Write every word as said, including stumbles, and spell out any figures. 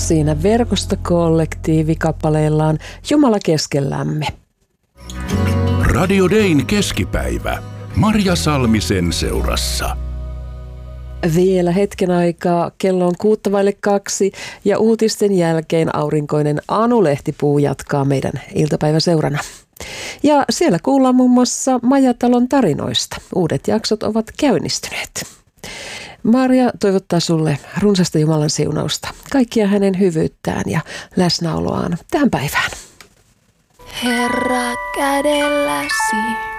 siinä verkostokollektiivi kappaleellaan Jumala keskellämme. Radio Dayn keskipäivä. Marja Salmisen seurassa. Vielä hetken aikaa, kello on kuutta vaille kaksi ja uutisten jälkeen aurinkoinen Anu Lehtipuu jatkaa meidän iltapäiväseurana. Ja siellä kuullaan muun muassa Majatalon tarinoista. Uudet jaksot ovat käynnistyneet. Maria toivottaa sulle runsasta Jumalan siunausta, kaikkia hänen hyvyyttään ja läsnäoloaan tähän päivään. Herra kädelläsi.